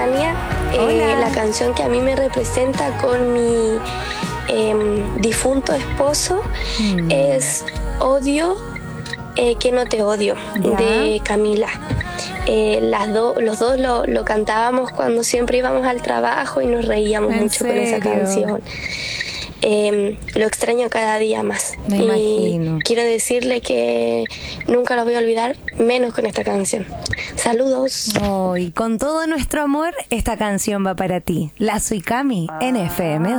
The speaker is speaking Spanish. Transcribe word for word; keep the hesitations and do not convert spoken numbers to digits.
Tania. Eh, la canción que a mí me representa con mi eh, difunto esposo mm. es Odio, eh, que no te odio, ¿ya? De Camila. Eh, las do, los dos lo, lo cantábamos cuando siempre íbamos al trabajo y nos reíamos mucho serio? Con esa canción. Eh, lo extraño cada día más. Me y imagino. Quiero decirle que nunca lo voy a olvidar, menos con esta canción. Saludos. Oh, y con todo nuestro amor, esta canción va para ti. Lazo y Cami en F M.